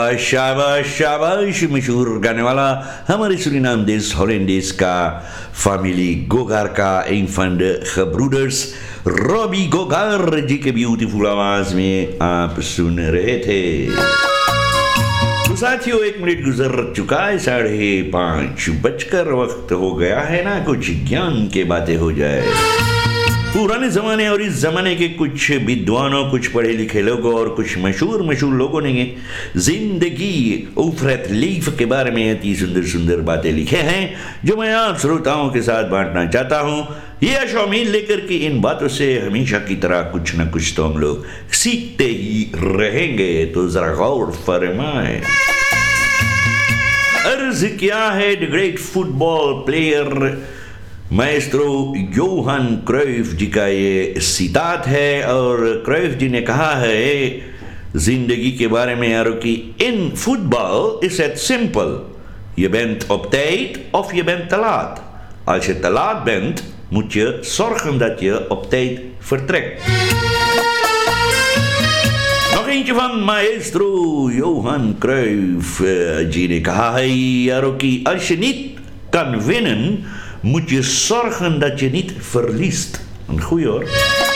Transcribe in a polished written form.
शाबाश शाबाश मशहूर गाने वाला हमारे सुरीनाम देश हॉलैंड का फैमिली गोगार का एक फंड ब्रूडर्स रॉबी गोगार जी के ब्यूटीफुल आवाज में आप सुन रहे थे। तो साथियों 1 मिनट गुजर चुका है, 5:30 बजकर वक्त हो गया है ना कुछ ज्ञान के बातें हो जाए। पुराने जमाने और इस जमाने के कुछ विद्वानों, कुछ पढ़े लिखे लोगों और कुछ मशहूर लोगों ने जिंदगी उफरत लीफ के बारे में अति सुंदर सुंदर बातें लिखे हैं जो मैं आप श्रोताओं के साथ बांटना चाहता हूं। ये आशा उम्मीद लेकर कि इन बातों से हमेशा की तरह कुछ न कुछ तो हम लोग सीखते ही रहेंगे। तो जरा गौर फरमाएं। अर्ज क्या है the great football player Maestro Yohan क्राइफ जी का ये सितात है और क्राइफ जी ने कहा है जिंदगी के बारे में यारों कि in football is het simpel. Je bent op tijd of je bent te laat. Als je te laat bent moet je zorgen dat je op tijd vertrekt. nog eentje van maestro Johan Cruijff जी ने कहा है यारों कि als je niet kan winnen moet je zorgen dat je niet verliest. Een goeie hoor.